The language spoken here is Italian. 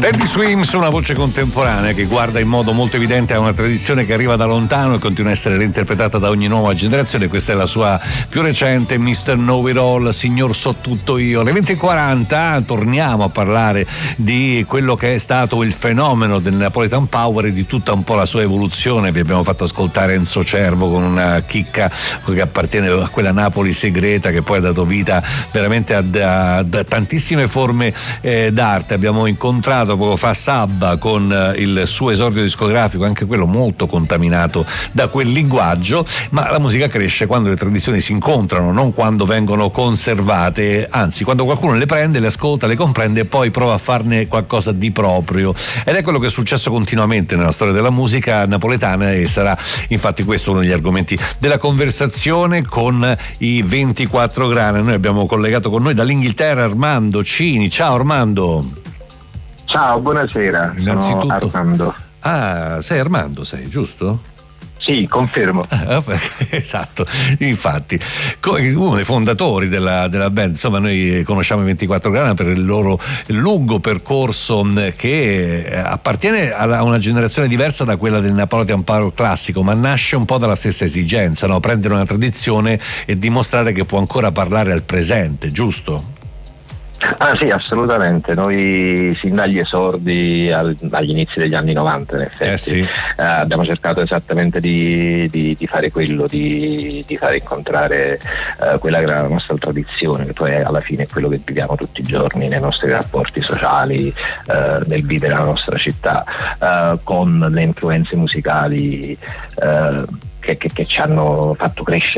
Teddy Swims, una voce contemporanea che guarda in modo molto evidente a una tradizione che arriva da lontano e continua a essere reinterpretata da ogni nuova generazione. Questa è la sua più recente, Mr. Know It All, Signor So Tutto Io. Alle 20:40 torniamo a parlare di quello che è stato il fenomeno del Napolitan Power e di tutta un po' la sua evoluzione. Vi abbiamo fatto ascoltare Enzo Cervo con una chicca che appartiene a quella Napoli segreta che poi ha dato vita veramente a tantissime forme d'arte. Abbiamo incontrato poco fa Sabba con il suo esordio discografico, anche quello molto contaminato da quel linguaggio, ma la musica cresce quando le tradizioni si incontrano, non quando vengono conservate, anzi quando qualcuno le prende, le ascolta, le comprende e poi prova a farne qualcosa di proprio, ed è quello che è successo continuamente nella storia della musica napoletana e sarà infatti questo uno degli argomenti della conversazione con i 24 Grana. Noi abbiamo collegato con noi dall'Inghilterra Armando Cini. Ciao Armando. Ciao, buonasera. Innanzitutto. Sono Armando. Ah, sei Armando, sei, giusto? Sì, confermo. Esatto, infatti uno dei fondatori della band. Insomma, noi conosciamo i 24 Grana per il loro lungo percorso che appartiene a una generazione diversa da quella del Napolitan Power classico, ma nasce un po' dalla stessa esigenza, no? Prendere una tradizione e dimostrare che può ancora parlare al presente, giusto? Ah sì, assolutamente. Noi sin dagli esordi agli inizi degli anni 90 in effetti sì. Abbiamo cercato esattamente di fare quello, di fare incontrare quella che era la nostra tradizione, che poi alla fine è quello che viviamo tutti i giorni nei nostri rapporti sociali, nel vivere la nostra città, con le influenze musicali che ci hanno fatto crescere